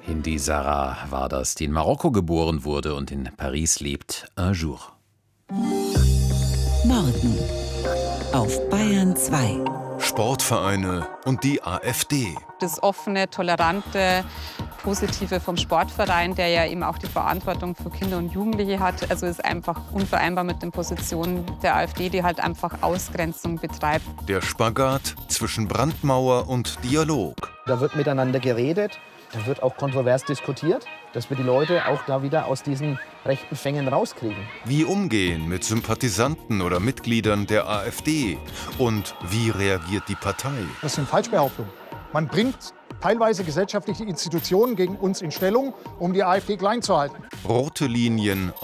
Hindi Sarah war das, die in Marokko geboren wurde und in Paris lebt. Un jour. Morden auf Bayern 2. Sportvereine und die AfD. Das offene, tolerante, positive vom Sportverein, der ja eben auch die Verantwortung für Kinder und Jugendliche hat, also ist einfach unvereinbar mit den Positionen der AfD, die halt einfach Ausgrenzung betreibt. Der Spagat zwischen Brandmauer und Dialog. Da wird miteinander geredet, da wird auch kontrovers diskutiert, dass wir die Leute auch da wieder aus diesen rechten Fängen rauskriegen. Wie umgehen mit Sympathisanten oder Mitgliedern der AfD? Und wie reagiert die Partei? Das sind Falschbehauptungen. Man bringt teilweise gesellschaftliche Institutionen gegen uns in Stellung, um die AfD klein zu halten. Rote Linien